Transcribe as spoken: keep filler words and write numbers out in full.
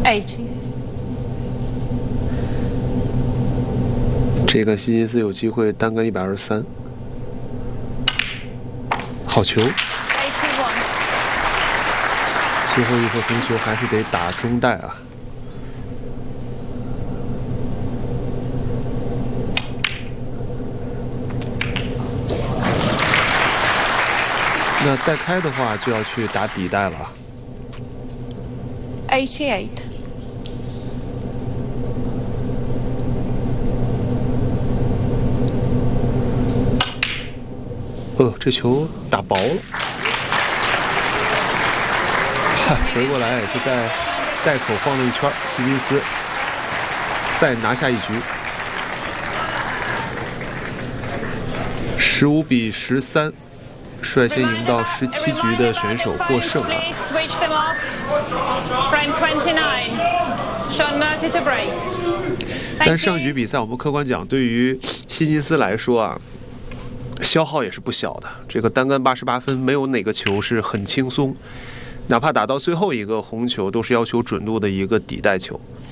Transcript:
eighty。 这个希金斯有机会单杆一百二十三，好球！最后一颗红球还是得打中带啊。 那带开的话，就要去打底带了。 eighty-eight。 哦，这球打薄了。嗨，回过来就在袋口晃了一圈，希金斯再拿下一局，十五比十三。 率先赢到十七局的选手获胜啊！但上局比赛我们客观讲，对于希金斯来说啊，消耗也是不小的。这个单杆八十八分，没有哪个球是很轻松，哪怕打到最后一个红球，都是要求准度的一个底带球。